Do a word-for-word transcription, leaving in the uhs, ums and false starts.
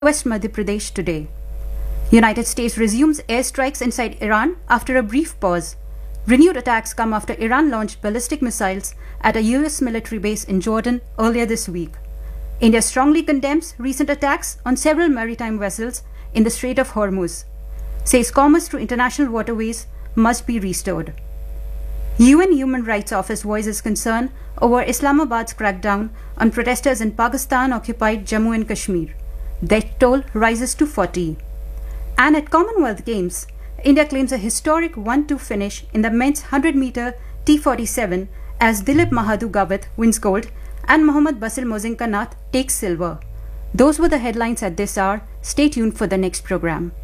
West Madhya Pradesh today. United States resumes airstrikes inside Iran after a brief pause. Renewed attacks come after Iran launched ballistic missiles at a U S military base in Jordan earlier this week. India strongly condemns recent attacks on several maritime vessels in the Strait of Hormuz. Says commerce through international waterways must be restored. U N Human Rights Office voices concern over Islamabad's crackdown on protesters in Pakistan-occupied Jammu and Kashmir. Death toll rises to forty. And at Commonwealth Games, India claims a historic one two finish in the men's one hundred meter T forty-seven as Dilip Mahadu Gawat wins gold and Mohammad Basil Mozinka Nath takes silver. Those were the headlines at this hour. Stay tuned for the next program.